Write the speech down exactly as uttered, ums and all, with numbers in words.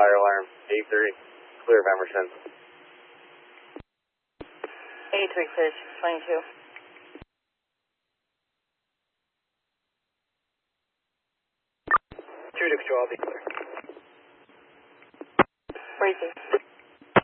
fire alarm. eighty-three, clear of Emerson. eighty-three, clear, six twenty-two. two six two, I'll be clear. Breezy.